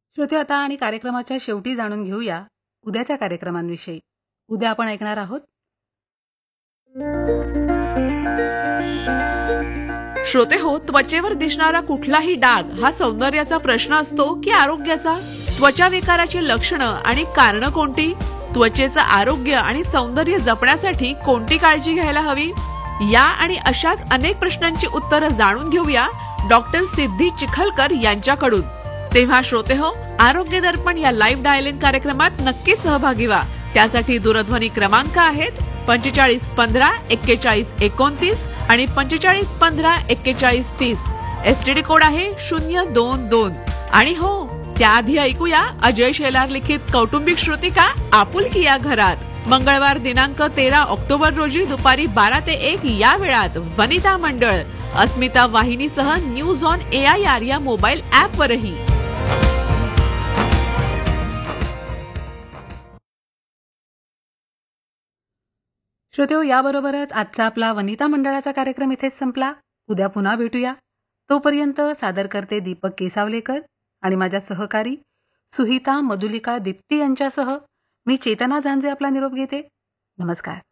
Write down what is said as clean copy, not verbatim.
श्रोते, आता आणि कार्यक्रमाच्या शेवटी जाणून घेऊया उद्याच्या कार्यक्रमांविषयी. उद्या आपण ऐकणार आहोत श्रोते हो, त्वचेवर दिसणारा कुठलाही डाग हा सौंदर्याचा प्रश्न असतो की आरोग्याचा? त्वचा विकाराची लक्षणं आणि कारणं कोणती? त्वचेचं आरोग्य आणि सौंदर्य जपण्यासाठी कोणती काळजी घ्यायला हवी? या आणि अशाच अनेक प्रश्नांची उत्तरं जाणून घेऊया डॉक्टर सिद्धी चिखलकर यांच्याकडून. तेव्हा श्रोते हो, आरोग्य दर्पण या लाईव्ह डायल कार्यक्रमात नक्की सहभागी व्हा. त्यासाठी दूरध्वनी क्रमांक आहेत 4515 41 29 आणि 4515 41 30. STD कोड आहे 022. आणि हो, त्याआधी ऐकूया अजय शेलार लिखित कौटुंबिक श्रुतिका आपुलकी या घरात. मंगळवार दिनांक 13 ऑक्टोबर रोजी दुपारी 12 ते 1 या वेळात वनिता मंडळ अस्मिता वाहिनीसह न्यूज ऑन AIR या मोबाईल ॲपवरही. श्रोतेहो, याबरोबरच आजचा आपला वनिता मंडळाचा कार्यक्रम इथेच संपला. उद्या पुन्हा भेटूया. तोपर्यंत सादर करते दीपक केसावलेकर आणि माझ्या सहकारी सुहिता मधुलिका दीप्ती यांच्यासह मी चेतना झांजे आपला निरोप घेते. नमस्कार.